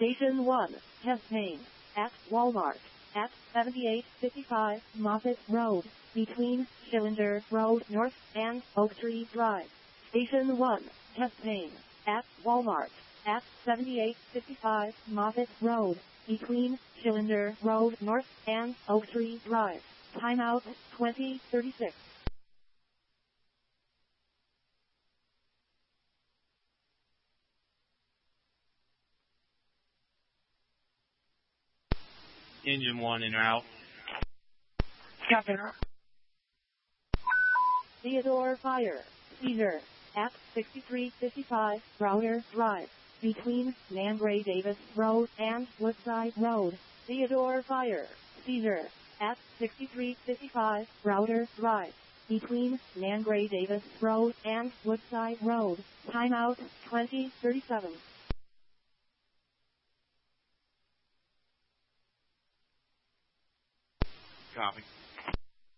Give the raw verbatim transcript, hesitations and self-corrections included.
Station one, Hespain, at Walmart, at seventy-eight fifty-five Moffett Road, between Cylinder Road North and Oak Tree Drive. Station one, Hespain, at Walmart, at seventy-eight fifty-five Moffett Road, between Cylinder Road North and Oak Tree Drive. Timeout twenty thirty-six. Engine one en route. Captain. Theodore Fire, Caesar, at sixty-three fifty-five Browder Drive, between Langray Davis Road and Woodside Road. Theodore Fire, Caesar, at sixty-three fifty-five Browder Drive, between Langray Davis Road and Woodside Road. Timeout twenty thirty-seven. Copy.